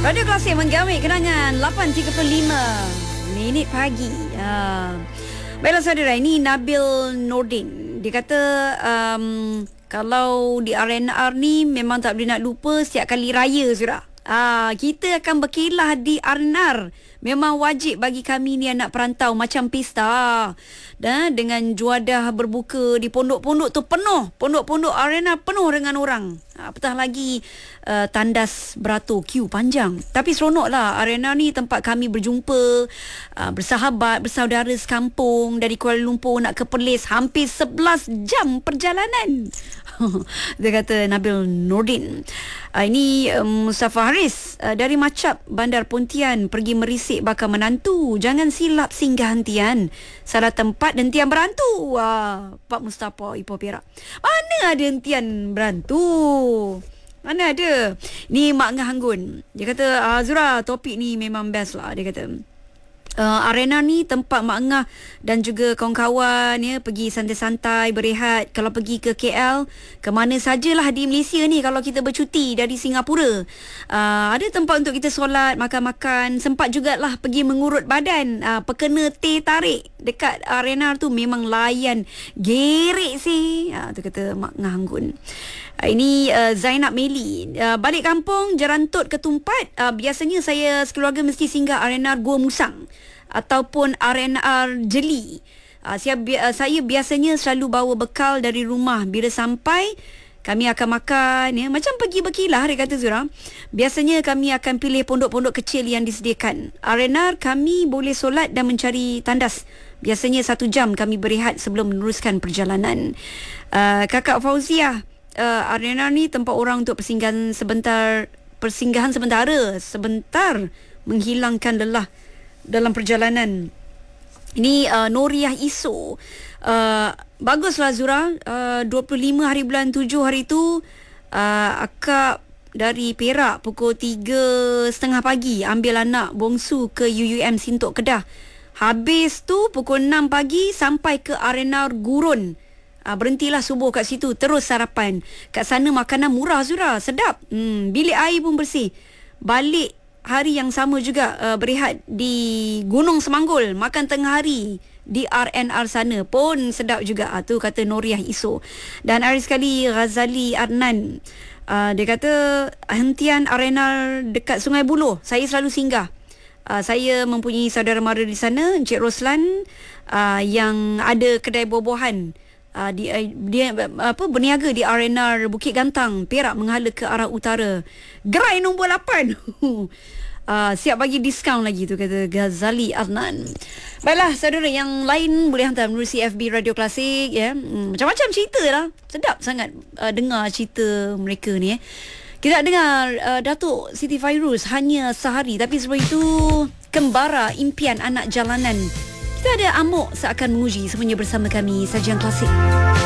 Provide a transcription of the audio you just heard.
Radio Klasik menggamit kenangan 8.35 pagi. Baiklah saudara, ini Nabil Nordin. Dia kata kalau di RNR ni memang tak boleh nak lupa setiap kali raya sudah. Kita akan berkelah di RNR. Memang wajib bagi kami ni anak perantau, macam pesta. Dan dengan juadah berbuka di pondok-pondok tu penuh. Pondok-pondok arena penuh dengan orang. Apatah lagi tandas beratur, queue panjang. Tapi seronok lah. Arena ni tempat kami berjumpa, bersahabat, bersaudara sekampung. Dari Kuala Lumpur nak ke Perlis, hampir 11 jam perjalanan. Dia kata Nabil Nordin. Ini Mustafa Haris dari Macap, Bandar Pontian, pergi merisik bakal menantu. Jangan silap singgah hentian, salah tempat hentian berantu. Pak Mustafa Ipoh Perak. Mana ada hentian berantu? Mana ada? Ni Mak Ngah Hanggun. Dia kata Azura, topik ni memang best lah. Dia kata arena ni tempat Mak Ngah dan juga kawan-kawan ya pergi santai-santai, berehat. Kalau pergi ke KL, ke mana sajalah di Malaysia ni kalau kita bercuti dari Singapura, ada tempat untuk kita solat, makan-makan. Sempat jugalah pergi mengurut badan, perkena teh tarik dekat arena tu. Memang layan gerik sih, tu kata Mak Ngah Hanggun. Ini Zainab Meli, balik kampung Jerantut Ketumpat, biasanya saya sekeluarga mesti singgah RNR Gua Musang ataupun RNR Jeli. Saya biasanya selalu bawa bekal dari rumah. Bila sampai kami akan makan ya, macam pergi berkilah, dia kata Zura. Biasanya kami akan pilih pondok-pondok kecil yang disediakan. RNR kami boleh solat dan mencari tandas. Biasanya 1 jam kami berehat sebelum meneruskan perjalanan. Kakak Fauziah, arena ni tempat orang untuk persinggahan sementara, sebentar menghilangkan lelah dalam perjalanan. Ini Noriah Iso. Baguslah Zura. 25 hari bulan 7 hari tu, akak dari Perak pukul 3.30 pagi ambil anak bongsu ke UUM Sintok Kedah. Habis tu pukul 6 pagi sampai ke arena Gurun. Berhentilah subuh kat situ, terus sarapan. Kat sana makanan murah Zura, sedap. Bilik air pun bersih. Balik hari yang sama juga, berehat di Gunung Semanggul, makan tengah hari di RNR sana pun sedap juga. Tu kata Noriah Iso. Dan hari sekali Ghazali Adnan, dia kata hentian RNR dekat Sungai Buloh saya selalu singgah. Saya mempunyai saudara mara di sana, Encik Roslan, yang ada kedai buah-buahan. Dia berniaga di RNR Bukit Gantang, Perak, menghala ke arah utara. Gerai nombor 8. Siap bagi diskaun lagi, tu kata Ghazali Adnan. Baiklah saudara, yang lain boleh hantar melalui FB Radio Klasik ya. Macam-macam cerita lah. Sedap sangat dengar cerita mereka ni. Kita nak dengar Datuk Siti Fairuz, Hanya Sehari. Tapi sebelum itu, Kembara Impian Anak Jalanan. Kita ada Amok Seakan Menguji, semuanya bersama kami Sajian Klasik.